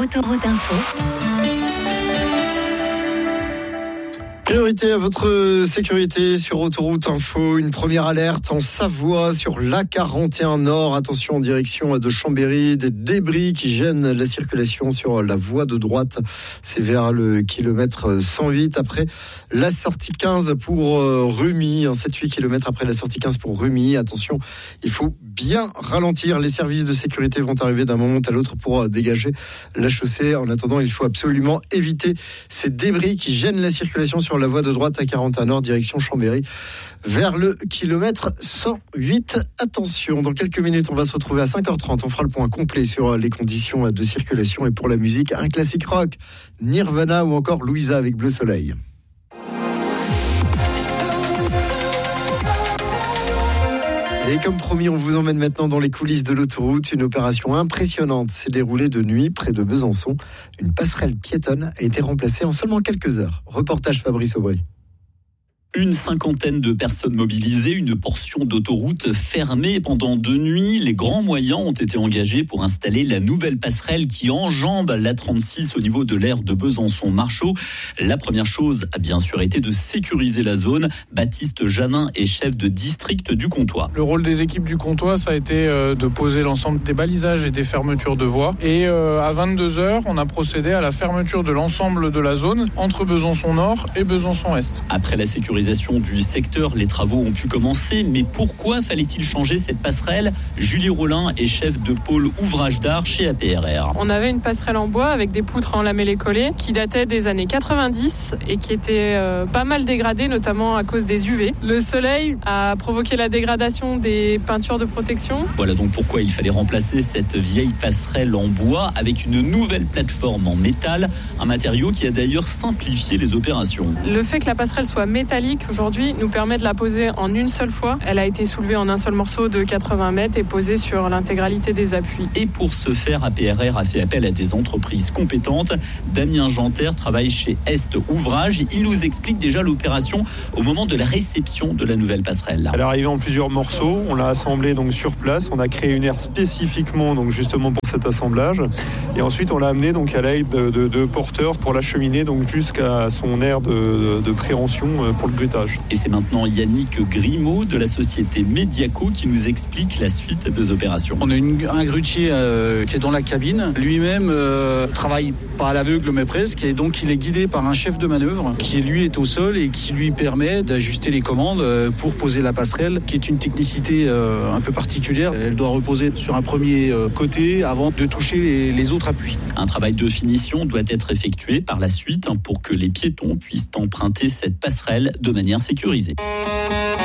Autoroute Info. Priorité à votre sécurité sur Autoroute Info. Une première alerte en Savoie sur l'A41 Nord. Attention en direction de Chambéry. Des débris qui gênent la circulation sur la voie de droite. C'est vers le kilomètre 108 après la sortie 15 pour Remy. 7-8 km après la sortie 15 pour Remy. Attention, il faut bien ralentir. Les services de sécurité vont arriver d'un moment à l'autre pour dégager la chaussée. En attendant, il faut absolument éviter ces débris qui gênent la circulation sur la voie de droite à 41 Nord, direction Chambéry, vers le kilomètre 108. Attention, dans quelques minutes, on va se retrouver à 5h30. On fera le point complet sur les conditions de circulation. Et pour la musique, un classique rock, Nirvana ou encore Louisa avec Bleu Soleil. Et comme promis, on vous emmène maintenant dans les coulisses de l'autoroute. Une opération impressionnante s'est déroulée de nuit près de Besançon. Une passerelle piétonne a été remplacée en seulement quelques heures. Reportage Fabrice Aubry. Une cinquantaine de personnes mobilisées, une portion d'autoroute fermée pendant 2 nuits. Les grands moyens ont été engagés pour installer la nouvelle passerelle qui enjambe l'A36 au niveau de l'aire de Besançon-Marchaux. La première chose a bien sûr été de sécuriser la zone. Baptiste Janin est chef de district du Comtois. Le rôle des équipes du Comtois, ça a été de poser l'ensemble des balisages et des fermetures de voies. Et à 22h, on a procédé à la fermeture de l'ensemble de la zone entre Besançon-Nord et Besançon-Est. Après la sécurisation du secteur, les travaux ont pu commencer. Mais pourquoi fallait-il changer cette passerelle ? Julie Rollin est chef de pôle ouvrage d'art chez APRR. On avait une passerelle en bois avec des poutres en lamellé collé qui datait des années 90 et qui était pas mal dégradée, notamment à cause des UV. Le soleil a provoqué la dégradation des peintures de protection. Voilà donc pourquoi il fallait remplacer cette vieille passerelle en bois avec une nouvelle plateforme en métal, un matériau qui a d'ailleurs simplifié les opérations. Le fait que la passerelle soit métallique aujourd'hui nous permet de la poser en une seule fois. Elle a été soulevée en un seul morceau de 80 mètres et posée sur l'intégralité des appuis. Et pour ce faire, APRR a fait appel à des entreprises compétentes. Damien Janter travaille chez Est Ouvrage. Il nous explique déjà l'opération au moment de la réception de la nouvelle passerelle. Elle est arrivée en plusieurs morceaux. On l'a assemblée donc sur place. On a créé une aire spécifiquement donc justement pour cet assemblage. Et ensuite, on l'a amenée donc à l'aide de porteurs pour l'acheminer donc jusqu'à son aire de préhension pour le bruitage. Et c'est maintenant Yannick Grimaud de la société Mediaco qui nous explique la suite des opérations. On a un grutier qui est dans la cabine. Lui-même travaille pas à l'aveugle mais presque. Et donc il est guidé par un chef de manœuvre qui lui est au sol et qui lui permet d'ajuster les commandes pour poser la passerelle, qui est une technicité un peu particulière. Elle doit reposer sur un premier côté avant de toucher les autres appuis. Un travail de finition doit être effectué par la suite pour que les piétons puissent emprunter cette passerelle de manière sécurisée.